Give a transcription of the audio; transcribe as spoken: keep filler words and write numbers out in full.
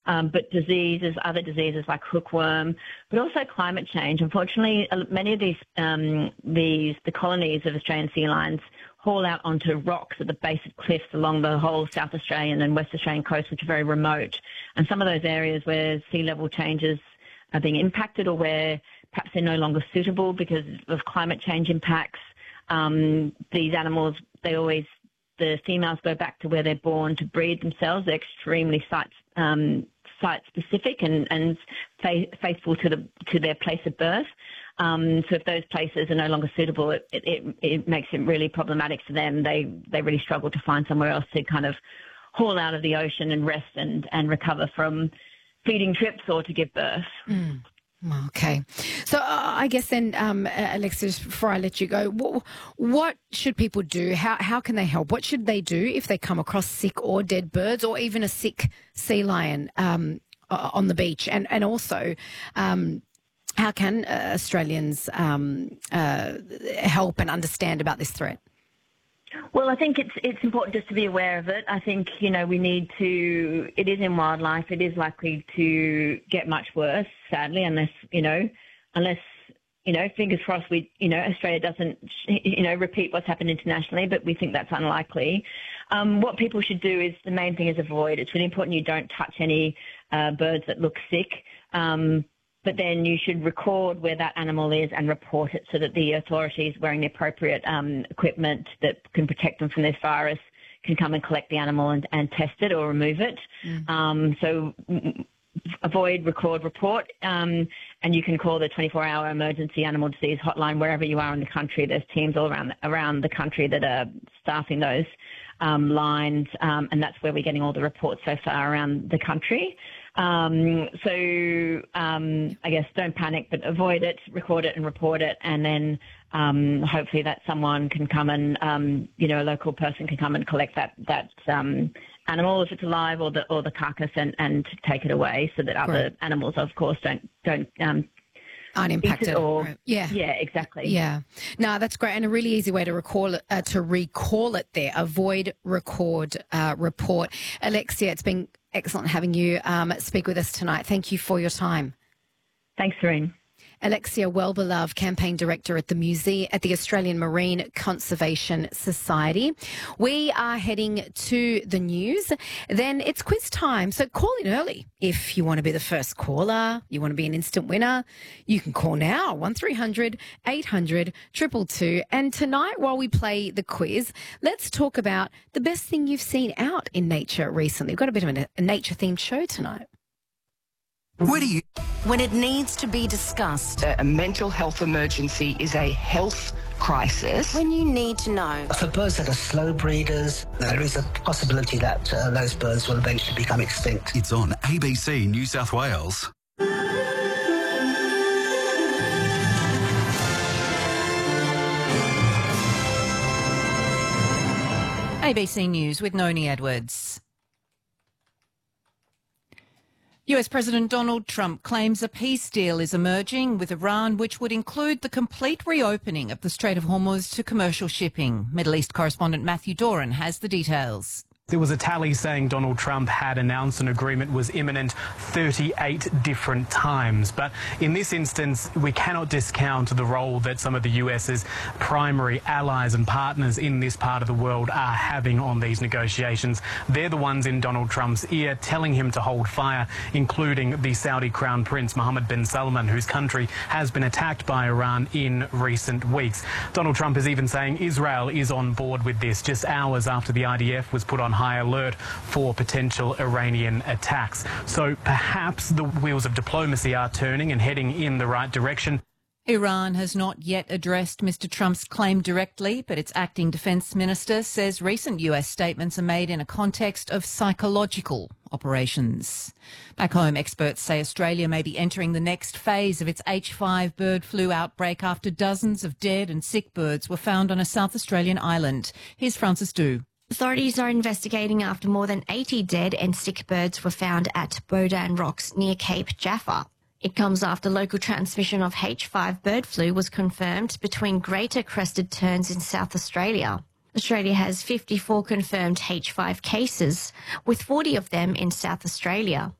Um, but diseases, other diseases like hookworm, but also climate change. Unfortunately, many of these, um, these the colonies of Australian sea lions haul out onto rocks at the base of cliffs along the whole South Australian and West Australian coast, which are very remote. And some of those areas where sea level changes are being impacted, or where perhaps they're no longer suitable because of climate change impacts, um, these animals, they always, the females go back to where they're born to breed themselves. They're extremely site um, site specific and, and fa- faithful to the to their place of birth. Um, so if those places are no longer suitable, it, it, it makes it really problematic for them. They they really struggle to find somewhere else to kind of haul out of the ocean and rest and, and recover from feeding trips or to give birth. Mm. Okay. So uh, I guess then, um, Alexis, before I let you go, what, what should people do? How how can they help? What should they do if they come across sick or dead birds, or even a sick sea lion um, on the beach? And, and also, um, how can uh, Australians um, uh, help and understand about this threat? Well, I think it's it's important just to be aware of it. I think, you know, we need to, it is in wildlife, it is likely to get much worse, sadly, unless, you know, unless, you know, fingers crossed we, you know, Australia doesn't, you know, repeat what's happened internationally, but we think that's unlikely. Um, what people should do is, the main thing is avoid. It's really important you don't touch any uh, birds that look sick. Um, But then you should record where that animal is and report it so that the authorities wearing the appropriate um, equipment that can protect them from this virus can come and collect the animal and, and test it or remove it. Mm. Um, so avoid, record, report, um, and you can call the twenty-four hour emergency animal disease hotline wherever you are in the country. There's teams all around the, around the country that are staffing those um, lines, um, and that's where we're getting all the reports so far around the country. Um, so um, I guess don't panic, but avoid it, record it and report it, and then um, hopefully that someone can come and, um, you know, a local person can come and collect that that um, animal if it's alive, or the or the carcass, and, and take it away so that other right. animals, of course, don't don't um, aren't impacted. Or, right. Yeah, yeah, exactly. Yeah, no, that's great, and a really easy way to recall it, uh, to recall it there. Avoid, record, uh, report. Alexia, it's been excellent having you um, speak with us tonight. Thank you for your time. Thanks, Serene. Alexia Wellbeloved, Campaign Director at the Museum at the Australian Marine Conservation Society. We are heading to the news. Then it's quiz time, so call in early. If you want to be the first caller, you want to be an instant winner, you can call now, one three hundred eight hundred two two two. And tonight, while we play the quiz, let's talk about the best thing you've seen out in nature recently. We've got a bit of a, a nature-themed show tonight. Where do you... When it needs to be discussed. A mental health emergency is a health crisis. When you need to know. For birds that are slow breeders, there is a possibility that uh, those birds will eventually become extinct. It's on A B C New South Wales. A B C News with Noni Edwards. U S President Donald Trump claims a peace deal is emerging with Iran, which would include the complete reopening of the Strait of Hormuz to commercial shipping. Middle East correspondent Matthew Doran has the details. There was a tally saying Donald Trump had announced an agreement was imminent thirty-eight different times. But in this instance, we cannot discount the role that some of the US's primary allies and partners in this part of the world are having on these negotiations. They're the ones in Donald Trump's ear telling him to hold fire, including the Saudi Crown Prince Mohammed bin Salman, whose country has been attacked by Iran in recent weeks. Donald Trump is even saying Israel is on board with this, just hours after the I D F was put on high alert for potential Iranian attacks. So perhaps the wheels of diplomacy are turning and heading in the right direction. Iran has not yet addressed Mister Trump's claim directly, but its acting defence minister says recent U S statements are made in a context of psychological operations. Back home, experts say Australia may be entering the next phase of its H five bird flu outbreak after dozens of dead and sick birds were found on a South Australian island. Here's Francis Du. Authorities are investigating after more than eighty dead and sick birds were found at Bodan Rocks near Cape Jaffa. It comes after local transmission of H five bird flu was confirmed between greater crested terns in South Australia. Australia has fifty-four confirmed H five cases, with forty of them in South Australia.